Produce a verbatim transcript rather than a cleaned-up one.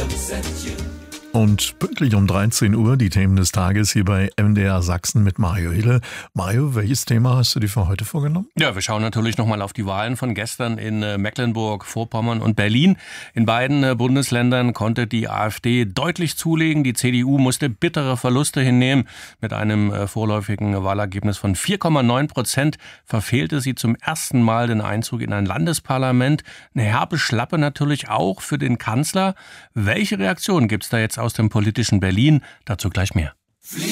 Und pünktlich um dreizehn Uhr die Themen des Tages hier bei M D R Sachsen mit Mario Hille. Mario, welches Thema hast du dir für heute vorgenommen? Ja, wir schauen natürlich nochmal auf die Wahlen von gestern in Mecklenburg, Vorpommern und Berlin. In beiden Bundesländern konnte die AfD deutlich zulegen. Die C D U musste bittere Verluste hinnehmen. Mit einem vorläufigen Wahlergebnis von vier Komma neun Prozent verfehlte sie zum ersten Mal den Einzug in ein Landesparlament. Eine herbe Schlappe natürlich auch für den Kanzler. Welche Reaktion gibt's da jetzt aus dem politischen Berlin? Dazu gleich mehr.